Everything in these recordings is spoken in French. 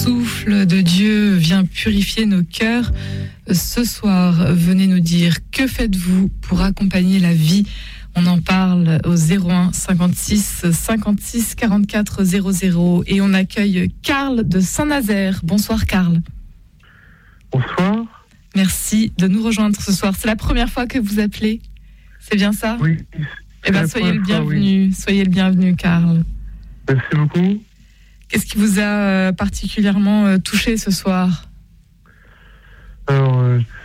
Souffle de Dieu vient purifier nos cœurs. Ce soir, venez nous dire que faites-vous pour accompagner la vie. On en parle au 01 56 56 44 00 et on accueille Karl de Saint-Nazaire. Bonsoir Karl. Bonsoir. Merci de nous rejoindre ce soir. C'est la première fois que vous appelez, c'est bien ça ? Oui. Eh bien, soyez le bienvenu. Oui. Soyez le bienvenu, Karl. Merci beaucoup. Qu'est-ce qui vous a particulièrement touché ce soir ? Alors,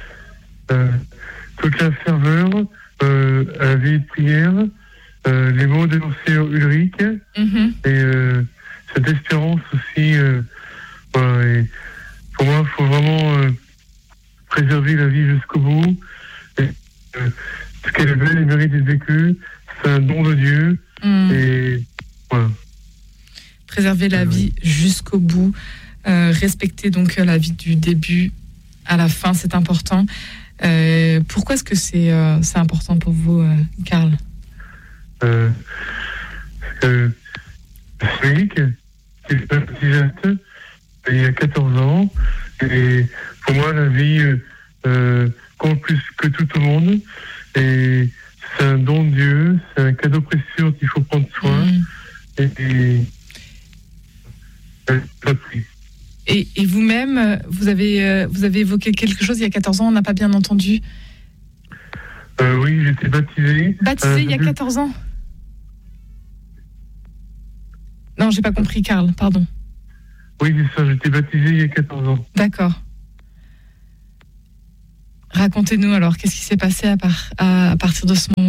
toute la ferveur, à la vie de prière, les mots de Monseigneur Ulrich, et cette espérance aussi. Voilà, et pour moi, il faut vraiment préserver la vie jusqu'au bout. Et, ce qu'elle est belle et mérite d'être vécue, c'est un don de Dieu. Et voilà. Préserver la vie jusqu'au bout, respecter donc la vie du début à la fin, c'est important. Pourquoi est-ce que c'est important pour vous, Karl ? Frédéric, qui est baptisate il y a 14 ans, et pour moi, la vie compte plus que tout au monde, et c'est un don de Dieu, c'est un cadeau précieux dont il faut prendre soin, Et vous-même, vous avez évoqué quelque chose il y a 14 ans, on n'a pas bien entendu. Oui, j'étais baptisé. Baptisé il y a 14 ans ? Non, j'ai pas compris, Karl, pardon. Oui, c'est ça, j'étais baptisé il y a 14 ans. D'accord. Racontez-nous alors, qu'est-ce qui s'est passé à partir de ce moment ?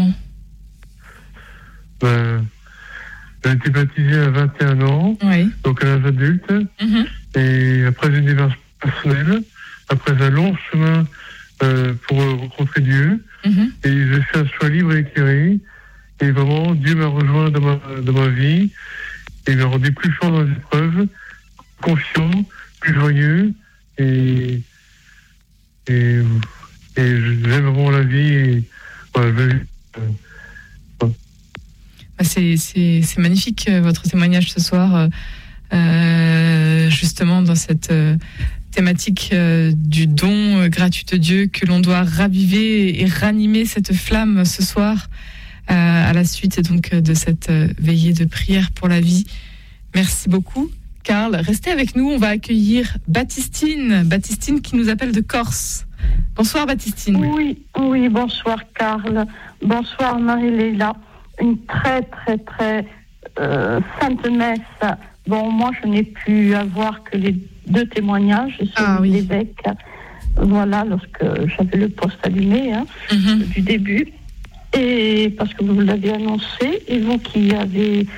J'ai été baptisé à 21 ans, oui. Donc à l'âge adulte, et après une démarche personnelle, après un long chemin pour rencontrer Dieu, et j'ai fait un choix libre et éclairé, et vraiment Dieu m'a rejoint dans ma vie, et m'a rendu plus fort dans les épreuves, confiant, plus joyeux, et j'aime vraiment la vie, et voilà, C'est magnifique votre témoignage ce soir, justement dans cette thématique du don gratuit de Dieu, que l'on doit raviver et ranimer cette flamme ce soir à la suite donc de cette veillée de prière pour la vie. Merci beaucoup, Karl. Restez avec nous, on va accueillir Baptistine qui nous appelle de Corse. Bonsoir Baptistine. Oui, bonsoir Karl. Bonsoir Marie-Léla. Une très, très, très sainte messe. Bon, moi, je n'ai pu avoir que les 2 témoignages, celui de l'évêque, voilà, lorsque j'avais le poste allumé, du début, et parce que vous l'avez annoncé, et vous qui avez,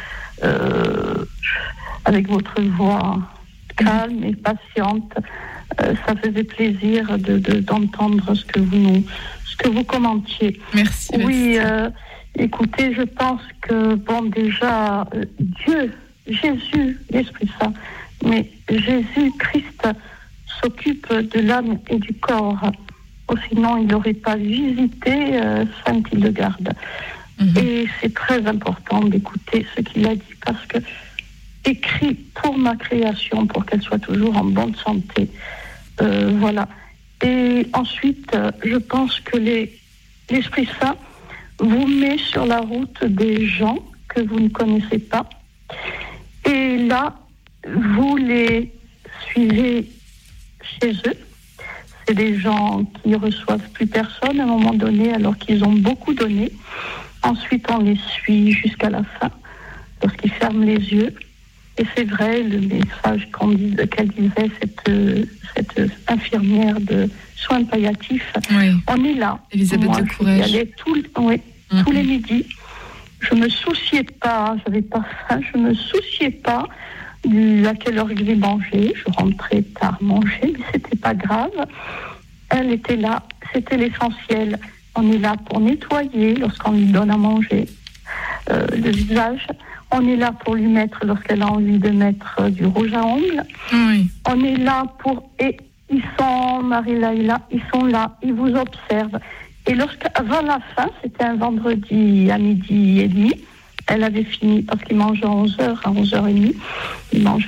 avec votre voix calme et patiente, ça faisait plaisir d'entendre ce que vous commentiez. Merci. Oui, écoutez, je pense que, déjà, Dieu, Jésus, l'Esprit Saint, mais Jésus-Christ s'occupe de l'âme et du corps. Sinon, il n'aurait pas visité Saint-Hildegarde. Et c'est très important d'écouter ce qu'il a dit, parce que écrit pour ma création, pour qu'elle soit toujours en bonne santé. Voilà. Et ensuite, je pense que l'Esprit Saint vous met sur la route des gens que vous ne connaissez pas. Et là, vous les suivez chez eux. C'est des gens qui ne reçoivent plus personne à un moment donné, alors qu'ils ont beaucoup donné. Ensuite, on les suit jusqu'à la fin, lorsqu'ils ferment les yeux. Et c'est vrai, le message qu'elle disait, cette infirmière de soins palliatifs, on est là. Elisabeth de Courrèges. J'y allais tous les midis. Je me souciais pas, j'avais pas faim, je me souciais pas à quelle heure ils mangeaient. Je rentrais tard manger, mais c'était pas grave. Elle était là, c'était l'essentiel. On est là pour nettoyer lorsqu'on lui donne à manger le visage. On est là pour lui mettre, lorsqu'elle a envie de mettre du rouge à ongles. On est là et ils sont, Marie-Laïla, ils sont là, ils vous observent. Et avant la fin, c'était un vendredi à 12h30, elle avait fini, parce qu'il mangeait à 11h, à 11h30, il mangeait.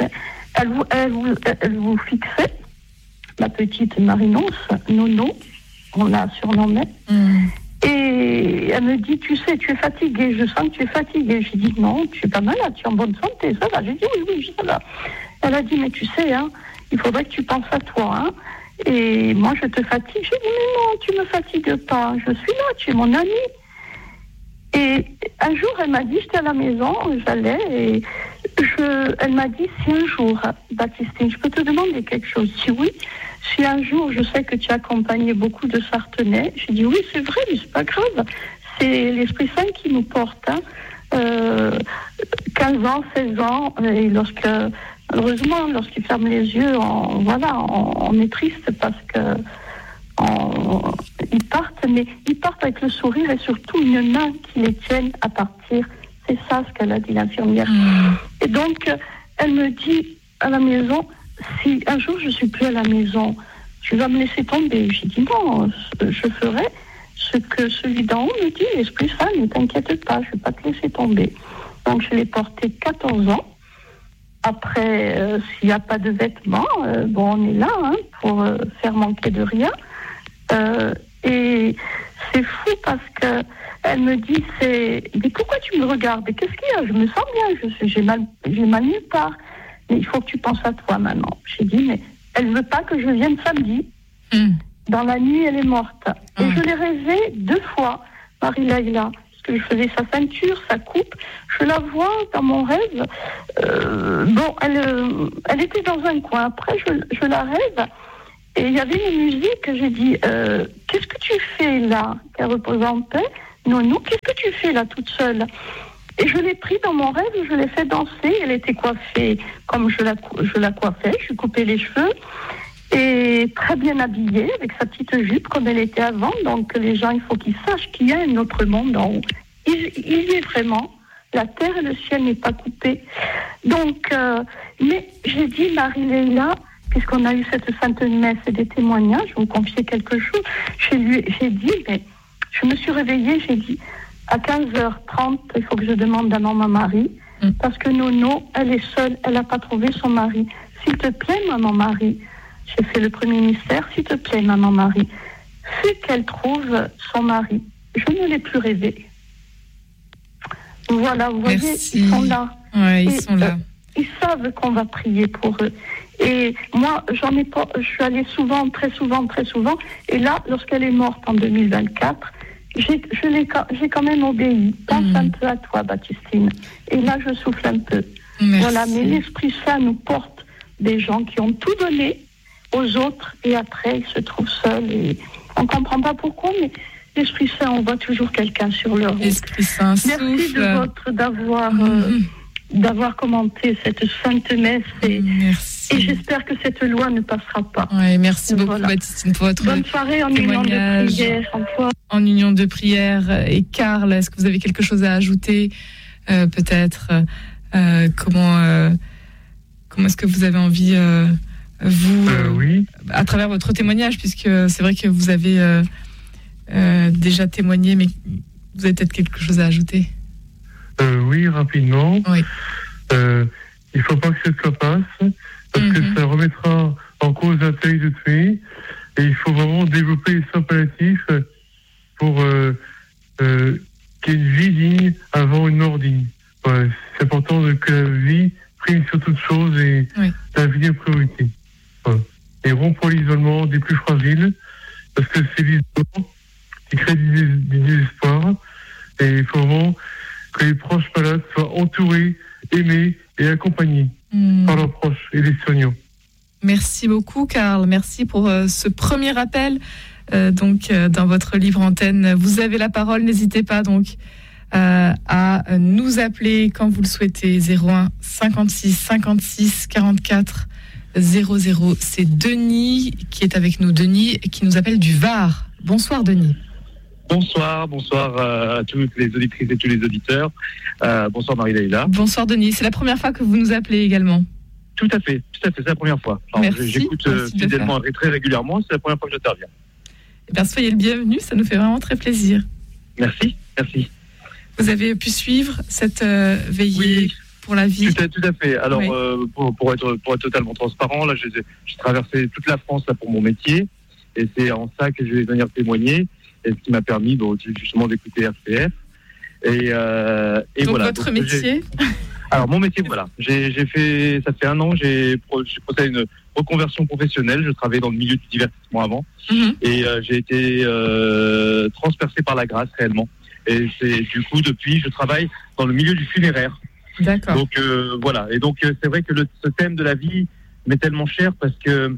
Elle vous fixait, la petite Marie-Nonce, Nono, on la surnommait. Et elle me dit, tu sais, tu es fatiguée, je sens que tu es fatiguée. J'ai dit, non, tu es pas malade, tu es en bonne santé, ça va. J'ai dit, oui, ça va. Elle a dit, mais tu sais, hein, il faudrait que tu penses à toi. Hein. Et moi, je te fatigue. J'ai dit, mais non, tu me fatigues pas. Je suis là, tu es mon amie. Et un jour, elle m'a dit, j'étais à la maison, j'allais, et elle m'a dit, si un jour, Baptistine, je peux te demander quelque chose? Si oui, si un jour, je sais que tu as accompagné beaucoup de Sartenais. J'ai dit, oui, c'est vrai, mais c'est pas grave. C'est l'Esprit Saint qui nous porte. Hein. 15 ans, 16 ans, et malheureusement, lorsqu'ils ferment les yeux, on est triste parce que ils partent, mais ils partent avec le sourire et surtout une main qui les tienne à partir. C'est ça ce qu'elle a dit, l'infirmière. Et donc, elle me dit à la maison, si un jour je suis plus à la maison, tu vas me laisser tomber. J'ai dit non, je ferai ce que celui d'en haut me dit, l'Esprit Saint, ne t'inquiète pas, je ne vais pas te laisser tomber. Donc, je l'ai porté 14 ans. Après, s'il n'y a pas de vêtements, on est là pour faire manquer de rien. Et c'est fou parce que elle me dit, mais pourquoi tu me regardes? Qu'est-ce qu'il y a? Je me sens bien, j'ai mal nulle part. Mais il faut que tu penses à toi maintenant. J'ai dit, mais elle ne veut pas que je vienne samedi. Dans la nuit, elle est morte. Et je l'ai rêvé 2 fois, Marie-Laïla. Parce que je faisais sa ceinture, sa coupe. Je la vois dans mon rêve. Elle était dans un coin. Après, je la rêve. Et il y avait une musique, j'ai dit, qu'est-ce que tu fais là? Qu'elle repose en paix. Non, qu'est-ce que tu fais là toute seule? Et je l'ai pris dans mon rêve, je l'ai fait danser. Elle était coiffée comme je la coiffais. Je lui coupais les cheveux. Et très bien habillée, avec sa petite jupe comme elle était avant. Donc les gens, il faut qu'ils sachent qu'il y a un autre monde en haut. Il y est vraiment. La terre et le ciel n'est pas coupé. Donc, mais j'ai dit, Marie-Leila, puisqu'on a eu cette sainte messe et des témoignages, je vous confier quelque chose. J'ai dit, mais je me suis réveillée, j'ai dit, à 15h30, il faut que je demande à maman Marie, parce que Nono, elle est seule, elle n'a pas trouvé son mari. S'il te plaît, maman Marie, j'ai fait le premier mystère, s'il te plaît, maman Marie, fais qu'elle trouve son mari. Je ne l'ai plus rêvé. Voilà, vous voyez, ils sont là. Ouais, ils sont là. Ils savent qu'on va prier pour eux. Et moi, j'en ai pas, je suis allée souvent, très souvent. Et là, lorsqu'elle est morte en 2024, j'ai quand même obéi. Pense un peu à toi, Baptistine. Et là, je souffle un peu. Merci. Voilà, mais l'Esprit Saint nous porte des gens qui ont tout donné aux autres et après, ils se trouvent seuls. Et on ne comprend pas pourquoi, mais l'Esprit Saint, on voit toujours quelqu'un sur leur route. L'Esprit Saint Merci d'avoir commenté cette sainte messe et j'espère que cette loi ne passera pas. Ouais, merci beaucoup, Baptistine, pour votre bonne soirée en union de prière. En union de prière. Et Karl, est-ce que vous avez quelque chose à ajouter peut-être comment est-ce que vous avez envie oui. À travers votre témoignage, puisque c'est vrai que vous avez déjà témoigné, mais vous avez peut-être quelque chose à ajouter? Oui, rapidement. Oui. Il ne faut pas que cette loi passe, parce que ça remettra en cause l'intérêt de tuer. Et il faut vraiment développer les soins palliatifs pour qu'il y ait une vie digne avant une mort digne. Ouais, c'est important que la vie prime sur toute chose et la vie est priorité. Ouais. Et rompre l'isolement des plus fragiles, parce que c'est l'isolement qui crée du désespoir. Et il faut vraiment que les proches malades soient entourés, aimés et accompagnés par leurs proches et les soignants. Merci beaucoup, Karl. Merci pour ce premier appel dans votre libre antenne. Vous avez la parole. N'hésitez pas donc à nous appeler quand vous le souhaitez. 01 56 56 44 00. C'est Denis qui est avec nous. Denis qui nous appelle du Var. Bonsoir, Denis. Bonsoir à toutes les auditrices et tous les auditeurs. Bonsoir Marie-Leila. Bonsoir Denis, c'est la première fois que vous nous appelez également. Tout à fait, c'est la première fois. Alors, j'écoute fidèlement et très régulièrement, c'est la première fois que j'interviens. Eh bien, soyez le bienvenu, ça nous fait vraiment très plaisir. Merci. Vous avez pu suivre cette veillée? pour la vie. Tout à fait. Alors, pour être totalement transparent, là, j'ai traversé toute la France là, pour mon métier, et c'est en ça que je vais venir témoigner, et ce qui m'a permis justement d'écouter RCF. Et donc voilà. Votre métier. Alors mon métier, voilà. J'ai fait, ça fait 1 an, j'ai procédé à une reconversion professionnelle. Je travaillais dans le milieu du divertissement avant, et j'ai été transpercé par la grâce réellement. Et c'est du coup depuis, je travaille dans le milieu du funéraire. D'accord. Donc voilà. Et donc c'est vrai que ce thème de la vie m'est tellement cher parce que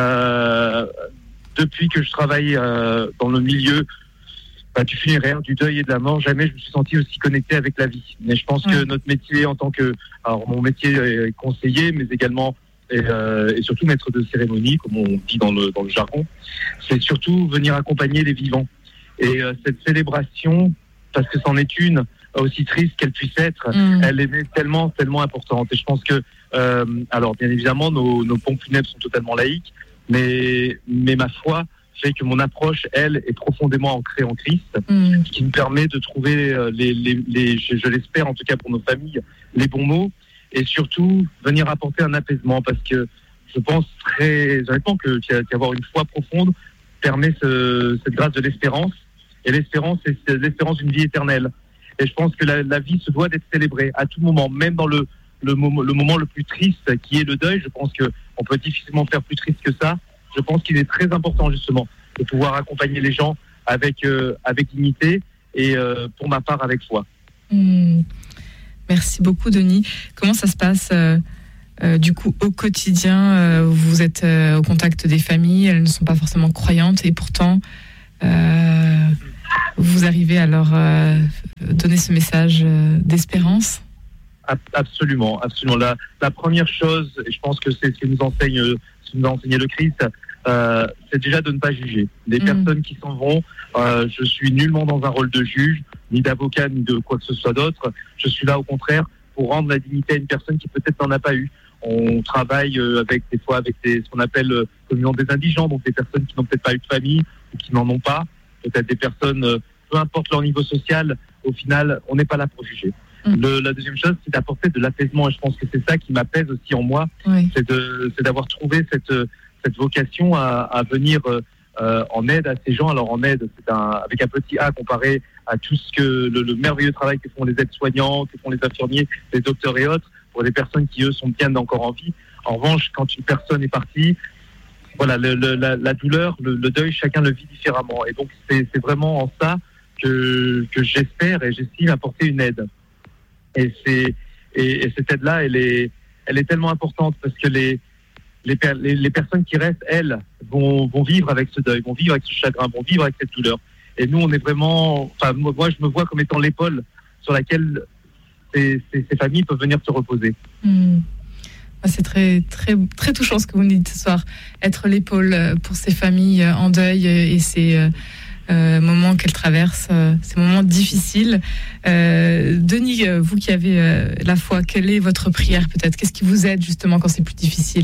depuis que je travaille dans le milieu du funéraire, du deuil et de la mort, jamais je me suis senti aussi connecté avec la vie. Mais je pense que notre métier alors mon métier est conseiller, mais également et surtout maître de cérémonie, comme on dit dans le jargon, c'est surtout venir accompagner les vivants. Et cette célébration, parce que c'en est une, aussi triste qu'elle puisse être, elle est tellement, tellement importante. Et je pense que, alors bien évidemment, nos pompes funèbres sont totalement laïques, mais ma foi fait que mon approche, elle, est profondément ancrée en Christ, ce qui me permet de trouver je l'espère en tout cas pour nos familles, les bons mots, et surtout venir apporter un apaisement, parce que je pense très honnêtement qu'avoir une foi profonde permet cette grâce de l'espérance, et l'espérance, c'est l'espérance d'une vie éternelle. Et je pense que la vie se doit d'être célébrée à tout moment, même dans le moment le plus triste qui est le deuil. Je pense qu'on peut difficilement faire plus triste que ça. Je pense qu'il est très important justement de pouvoir accompagner les gens avec dignité et pour ma part avec foi. Merci beaucoup Denis. Comment ça se passe du coup au quotidien? Vous êtes au contact des familles, elles ne sont pas forcément croyantes et pourtant vous arrivez à leur donner ce message d'espérance? Absolument, absolument. La première chose, et je pense que c'est ce que nous enseigne le Christ, c'est déjà de ne pas juger. Les personnes qui s'en vont, je suis nullement dans un rôle de juge, ni d'avocat, ni de quoi que ce soit d'autre. Je suis là au contraire pour rendre la dignité à une personne qui peut-être n'en a pas eu. On travaille des fois avec ce qu'on appelle communion des indigents, donc des personnes qui n'ont peut-être pas eu de famille ou qui n'en ont pas. Peut-être des personnes, peu importe leur niveau social, au final, on n'est pas là pour juger. La deuxième chose, c'est d'apporter de l'apaisement, et je pense que c'est ça qui m'apaise aussi en moi, c'est d'avoir trouvé cette vocation à venir en aide à ces gens. Alors en aide, avec un petit A comparé à tout ce que le merveilleux travail que font les aides-soignants, que font les infirmiers, les docteurs et autres, pour des personnes qui eux sont bien encore en vie. En revanche, quand une personne est partie, voilà, la douleur, le deuil, chacun le vit différemment. Et donc c'est vraiment en ça que j'espère et j'estime apporter une aide. Et cette aide-là, elle est tellement importante parce que les personnes qui restent, elles, vont vivre avec ce deuil, vont vivre avec ce chagrin, vont vivre avec cette douleur. Et nous, on est vraiment, moi, je me vois comme étant l'épaule sur laquelle ces familles peuvent venir se reposer. C'est très, très, très touchant ce que vous nous dites ce soir. Être l'épaule pour ces familles en deuil et ces moments qu'elles traversent, ces moments difficiles. Denis, vous qui avez la foi, quelle est votre prière peut-être? Qu'est-ce qui vous aide justement quand c'est plus difficile?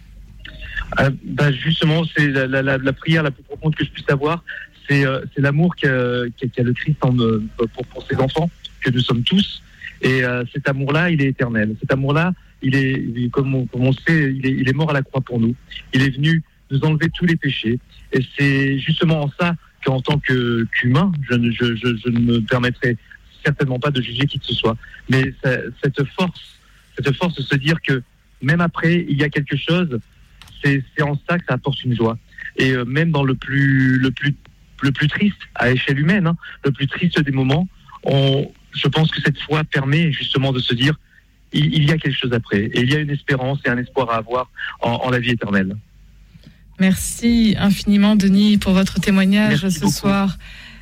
Justement, c'est la prière la plus profonde que je puisse avoir. C'est l'amour qu'a le Christ pour ses enfants, que nous sommes tous. Et cet amour-là, il est éternel. Cet amour-là, il est comme on sait, il est mort à la croix pour nous. Il est venu nous enlever tous les péchés. Et c'est justement en ça qu'en tant qu'humain, je ne me permettrai certainement pas de juger qui que ce soit. Mais cette force de se dire que même après, il y a quelque chose, c'est en ça que ça apporte une joie. Et même dans le plus triste à échelle humaine, le plus triste des moments, je pense que cette foi permet justement de se dire il y a quelque chose après, et il y a une espérance et un espoir à avoir en la vie éternelle. Merci infiniment Denis pour votre témoignage ce soir.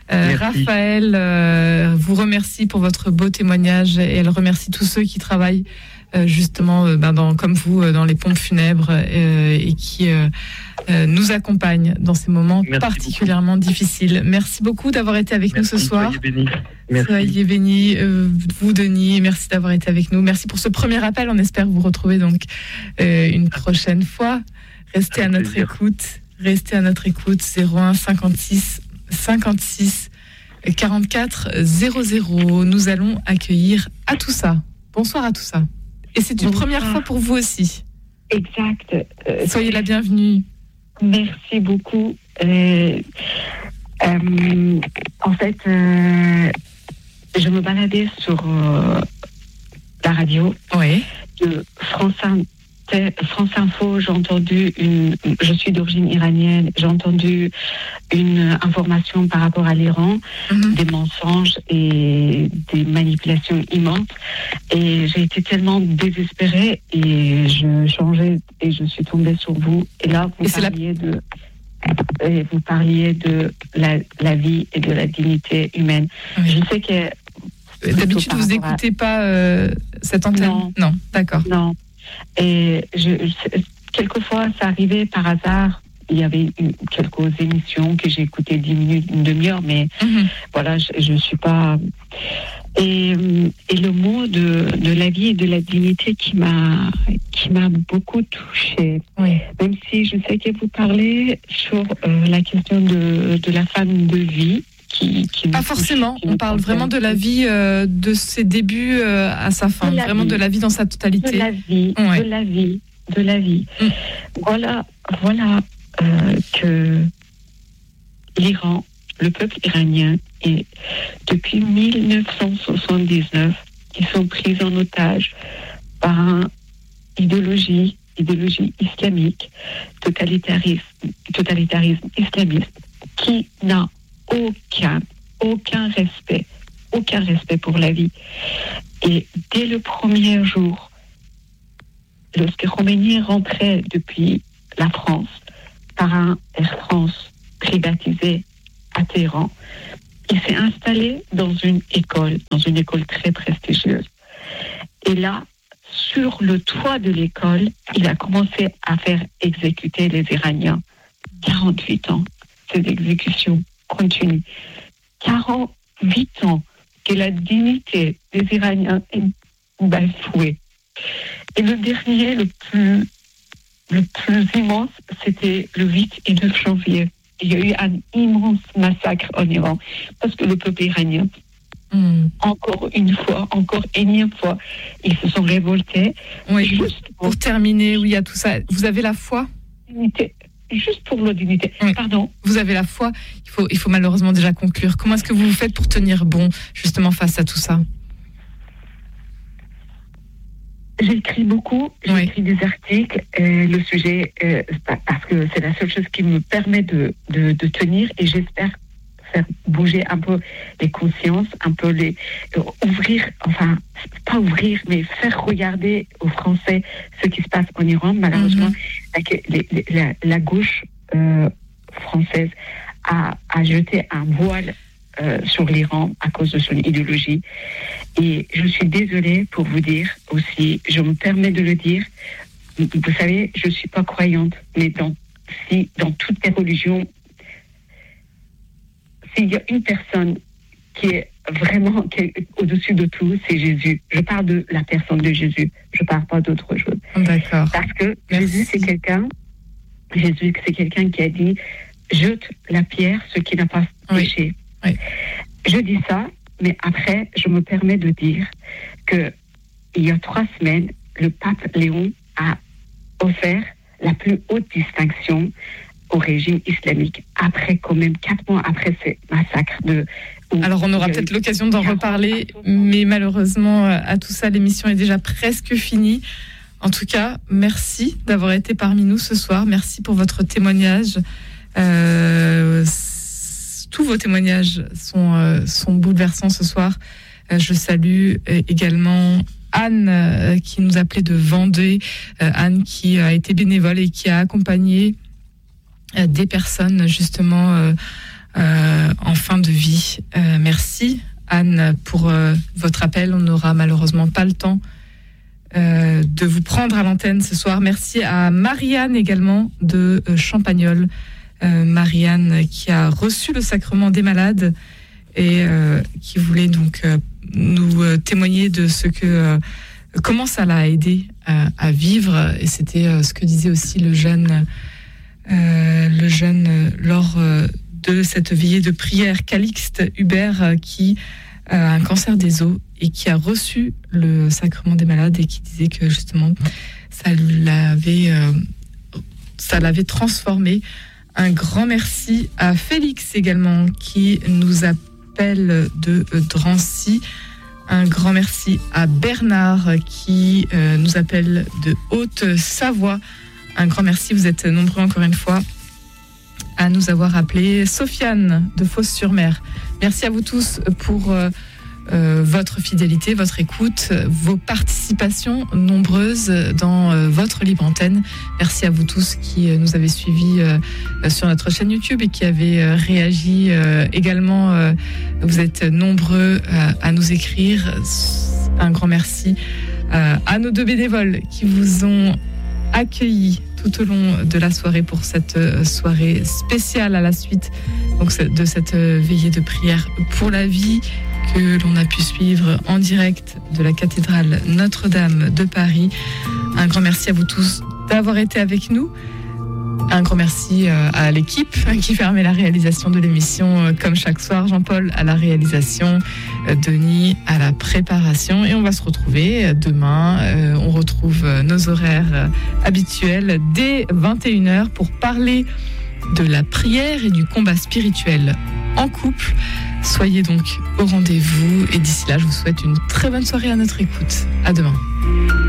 Raphaël vous remercie pour votre beau témoignage et elle remercie tous ceux qui travaillent justement comme vous dans les pompes funèbres et qui nous accompagnent dans ces moments particulièrement difficiles. Merci beaucoup d'avoir été avec nous ce soir. Soyez bénis. Merci. Soyez bénis, vous Denis, merci d'avoir été avec nous. Merci pour ce premier appel, on espère vous retrouver donc une prochaine fois. Restez à notre écoute. 01 56 56 44 00. Nous allons accueillir Atoussa. Bonsoir Atoussa. Et c'est une première fois pour vous aussi. Exact. Soyez la bienvenue. Merci beaucoup. En fait, je me baladais sur la radio de France Info. J'ai entendu je suis d'origine iranienne, j'ai entendu une information par rapport à l'Iran, des mensonges et des manipulations immenses. Et j'ai été tellement désespérée et je changeais et je suis tombée sur vous. Et là, vous parliez de la vie et de la dignité humaine. Oui. Je sais que... D'habitude, vous n'écoutez pas cette antenne ? Non, d'accord. Non. Et quelquefois, ça arrivait par hasard. Il y avait quelques émissions que j'ai écoutées 10 minutes, une demi-heure, mais voilà, je ne suis pas... Et le mot de la vie et de la dignité qui m'a beaucoup touchée. Oui. Même si je sais que vous parlez sur la question de la femme de vie. Pas forcément, on parle vraiment de la vie de ses débuts à sa fin, vraiment de la vie dans sa totalité. De la vie, de la vie. Voilà que l'Iran, le peuple iranien, et depuis 1979, ils sont pris en otage par une idéologie islamique, totalitarisme islamiste, qui n'a aucun respect pour la vie. Et dès le premier jour, lorsque Khomeini rentrait depuis la France par un Air France privatisé à Téhéran, il s'est installé dans une école très prestigieuse. Et là, sur le toit de l'école, il a commencé à faire exécuter les Iraniens. 48 ans, ces exécutions continuent. 48 ans que la dignité des Iraniens est bafouée. Et le dernier, le plus immense, c'était le 8 et 9 janvier. Il y a eu un immense massacre en Iran, parce que le peuple iranien, encore énième fois, ils se sont révoltés. Oui, juste pour terminer, oui, il y a tout ça. Vous avez la foi ? Juste pour la dignité. Oui. Pardon. Vous avez la foi. Il faut malheureusement déjà conclure. Comment est-ce que vous faites pour tenir bon, justement, face à tout ça ? J'écris beaucoup, j'écris des articles, le sujet, parce que c'est la seule chose qui me permet de tenir, et j'espère faire bouger un peu les consciences, un peu ouvrir, enfin, pas ouvrir, mais faire regarder aux Français ce qui se passe en Iran. Malheureusement, la gauche française a jeté un voile sur l'Iran à cause de son idéologie. Et je suis désolée pour vous dire aussi, je me permets de le dire, vous savez, je ne suis pas croyante, mais dans toutes les religions, s'il y a une personne qui est vraiment au-dessus de tout, c'est Jésus. Je parle de la personne de Jésus, je ne parle pas d'autre chose. D'accord. Parce que Jésus, c'est quelqu'un qui a dit, jette la pierre, ce qui n'a pas péché. Oui. Je dis ça, mais après, je me permets de dire qu'il y a 3 semaines, le pape Léon a offert la plus haute distinction au régime islamique. Après, quand même, 4 mois après ces massacres Alors, on aura peut-être l'occasion d'en reparler, mais malheureusement, à tout ça, l'émission est déjà presque finie. En tout cas, merci d'avoir été parmi nous ce soir. Merci pour votre témoignage. Tous vos témoignages sont bouleversants ce soir. Je salue également Anne qui nous appelait de Vendée. Anne qui a été bénévole et qui a accompagné des personnes justement en fin de vie. Merci Anne pour votre appel. On n'aura malheureusement pas le temps de vous prendre à l'antenne ce soir. Merci à Marianne également de Champagnole. Marianne qui a reçu le sacrement des malades et qui voulait donc nous témoigner de comment ça l'a aidé à vivre. Et c'était ce que disait aussi le jeune lors de cette veillée de prière, Calixte Hubert, qui a un cancer des os et qui a reçu le sacrement des malades et qui disait que justement ça l'avait transformé. Un grand merci à Félix également qui nous appelle de Drancy. Un grand merci à Bernard qui nous appelle de Haute-Savoie. Un grand merci, vous êtes nombreux encore une fois à nous avoir appelés. Sofiane de Fos-sur-Mer, merci à vous tous pour votre fidélité, votre écoute, vos participations nombreuses dans votre libre antenne. Merci à vous tous qui nous avez suivis sur notre chaîne YouTube et qui avez réagi également. Vous êtes nombreux à nous écrire. Un grand merci à nos 2 bénévoles qui vous ont accueillis tout au long de la soirée pour cette soirée spéciale à la suite donc, de cette veillée de prière pour la vie que l'on a pu suivre en direct de la cathédrale Notre-Dame de Paris. Un grand merci à vous tous d'avoir été avec nous. Un grand merci à l'équipe qui permet la réalisation de l'émission comme chaque soir. Jean-Paul à la réalisation, Denis à la préparation. Et on va se retrouver demain. On retrouve nos horaires habituels dès 21h pour parler de la prière et du combat spirituel en couple. Soyez donc au rendez-vous et d'ici là, je vous souhaite une très bonne soirée à notre écoute. À demain.